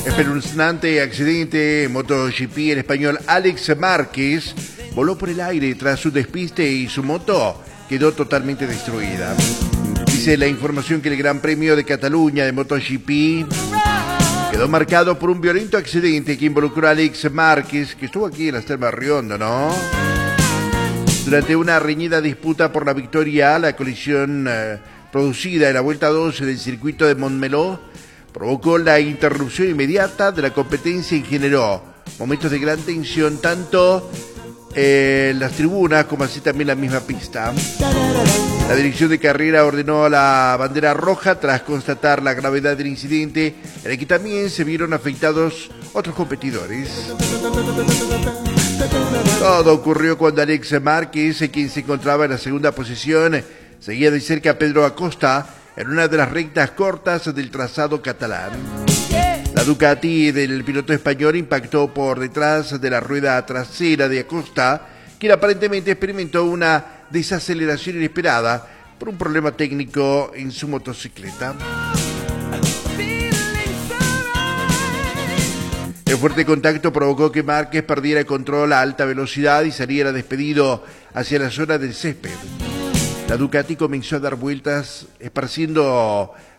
Espeluznante accidente en MotoGP. El español Alex Márquez voló por el aire tras su despiste y su moto quedó totalmente destruida. Dice la información que el Gran Premio de Cataluña de MotoGP quedó marcado por un violento accidente que involucró a Alex Márquez, que estuvo aquí en las Termas Riondo, ¿no? Durante una reñida disputa por la victoria, la colisión producida en la vuelta 12 del circuito de Montmeló provocó la interrupción inmediata de la competencia y generó momentos de gran tensión tanto en las tribunas como así también la misma pista. La dirección de carrera ordenó la bandera roja tras constatar la gravedad del incidente, en el que también se vieron afectados otros competidores. Todo ocurrió cuando Alex Márquez, quien se encontraba en la segunda posición, seguía de cerca a Pedro Acosta en una de las rectas cortas del trazado catalán. La Ducati del piloto español impactó por detrás de la rueda trasera de Acosta, quien aparentemente experimentó una desaceleración inesperada por un problema técnico en su motocicleta. El fuerte contacto provocó que Márquez perdiera el control a alta velocidad y saliera despedido hacia la zona del césped. La Ducati comenzó a dar vueltas esparciendo